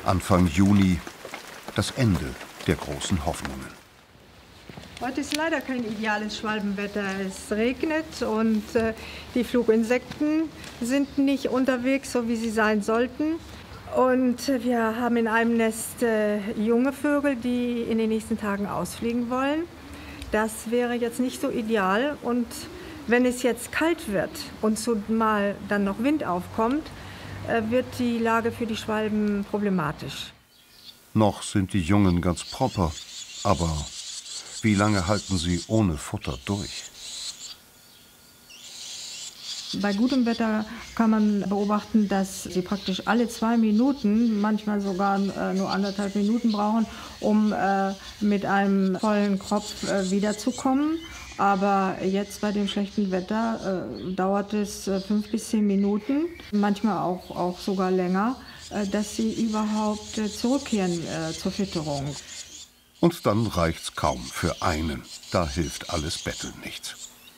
Anfang Juni, das Ende der großen Hoffnungen. Heute ist leider kein ideales Schwalbenwetter. Es regnet und die Fluginsekten sind nicht unterwegs, so wie sie sein sollten. Und wir haben in einem Nest junge Vögel, die in den nächsten Tagen ausfliegen wollen. Das wäre jetzt nicht so ideal. Und wenn es jetzt kalt wird und zumal dann noch Wind aufkommt, wird die Lage für die Schwalben problematisch. Noch sind die Jungen ganz proper, aber wie lange halten sie ohne Futter durch? Bei gutem Wetter kann man beobachten, dass sie praktisch alle 2 Minuten, manchmal sogar nur 1,5 Minuten brauchen, um mit einem vollen Kropf wiederzukommen. Aber jetzt bei dem schlechten Wetter dauert es 5 bis 10 Minuten, manchmal auch sogar länger, dass sie überhaupt zurückkehren zur Fütterung. Und dann reicht's kaum für einen. Da hilft alles Betteln nichts.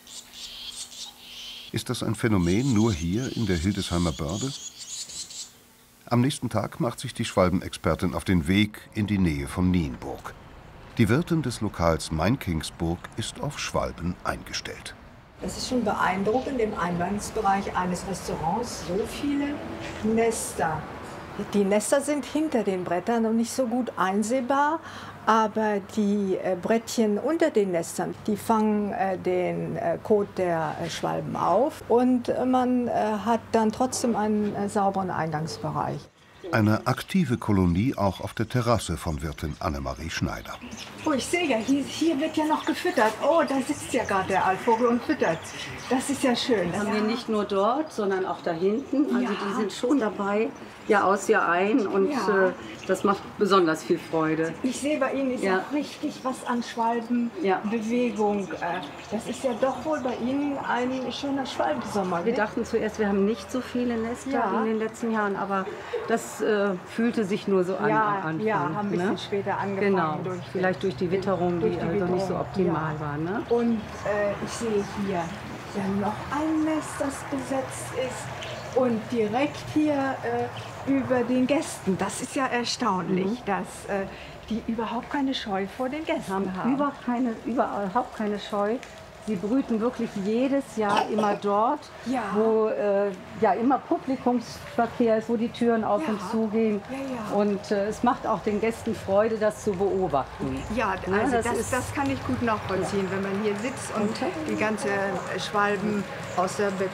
Ist das ein Phänomen nur hier in der Hildesheimer Börde? Am nächsten Tag macht sich die Schwalbenexpertin auf den Weg in die Nähe von Nienburg. Die Wirtin des Lokals Mainkingsburg ist auf Schwalben eingestellt. Es ist schon beeindruckend, im Eingangsbereich eines Restaurants so viele Nester. Die Nester sind hinter den Brettern und nicht so gut einsehbar, aber die Brettchen unter den Nestern, die fangen den Kot der Schwalben auf und man hat dann trotzdem einen sauberen Eingangsbereich. Eine aktive Kolonie auch auf der Terrasse von Wirtin Annemarie Schneider. Oh, ich sehe ja, hier wird ja noch gefüttert. Oh, da sitzt ja gerade der Altvogel und füttert. Das ist ja schön. Das haben wir nicht nur dort, sondern auch da hinten. Also ja. Die sind schon dabei, Jahr aus, Jahr ein. Und ja. Das macht besonders viel Freude. Ich sehe, bei Ihnen ist ja auch richtig was an Schwalbenbewegung. Das ist ja doch wohl bei Ihnen ein schöner Schwalbensommer. Wir dachten zuerst, wir haben nicht so viele Nester in den letzten Jahren, aber das fühlte sich nur so an am Anfang. Ja, haben ein bisschen später angefangen. Genau, vielleicht durch die Witterung, die also nicht so optimal war. Ne? Und ich sehe hier noch ein Nest, das besetzt ist. Und direkt hier über den Gästen. Das ist ja erstaunlich, dass die überhaupt keine Scheu vor den Gästen haben. Überhaupt keine Scheu. Sie brüten wirklich jedes Jahr immer dort, wo immer Publikumsverkehr ist, wo die Türen auf und zu gehen. Und es macht auch den Gästen Freude, das zu beobachten. Ja, also das kann ich gut nachvollziehen, wenn man hier sitzt und die ganze Schwalben aus der